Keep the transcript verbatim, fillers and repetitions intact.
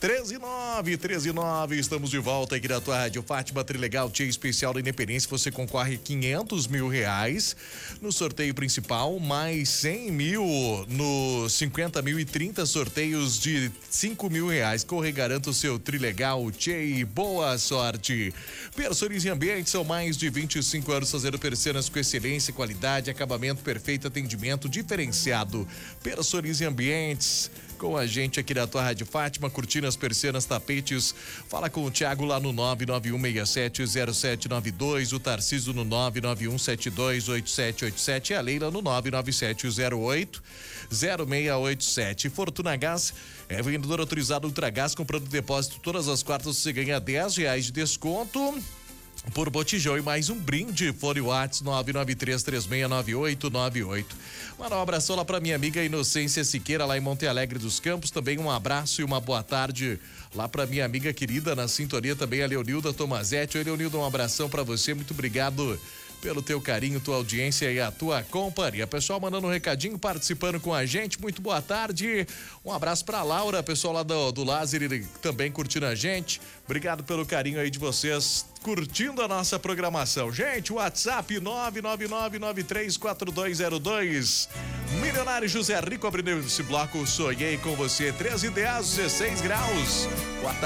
treze e nove, treze e nove, estamos de volta aqui na tua Rádio Fátima Trilegal Tia Especial da Independência. Você concorre quinhentos mil reais no sorteio principal, mais cem mil no cinquenta mil e trinta sorteios de cinco mil reais. Corre e garanta o seu Trilegal Tia. Boa sorte. Personize Ambiente, são mais de vinte e cinco anos fazendo persianas com excelência, qualidade, acabamento perfeito, atendimento diferenciado. Personize Ambientes. Com a gente aqui na tua Rádio Fátima, cortinas, persianas, tapetes. Fala com o Thiago lá no nove nove um seis sete zero sete nove dois, o Tarciso no nove nove um sete dois oito sete oito sete e a Leila no nove nove sete zero oito zero seis oito sete. Fortuna Gás é vendedor autorizado Ultragás. Comprando depósito todas as quartas você ganha dez reais de desconto por botijão e mais um brinde. Fone WhatsApp nove nove três três seis nove oito nove oito. Manda um abração lá pra minha amiga Inocência Siqueira, lá em Monte Alegre dos Campos. Também um abraço e uma boa tarde lá pra minha amiga querida na sintonia também, a Leonilda Tomazetti. Oi, Leonilda, um abração pra você. Muito obrigado pelo teu carinho, tua audiência e a tua companhia. Pessoal mandando um recadinho, participando com a gente. Muito boa tarde. Um abraço pra Laura, pessoal lá do, do Lázaro também curtindo a gente. Obrigado pelo carinho aí de vocês, curtindo a nossa programação. Gente, WhatsApp nove nove nove nove três quatro dois zero dois. Milionário José Rico abrindo esse bloco. Sonhei com você. treze e dez, dezesseis graus. Boa tarde.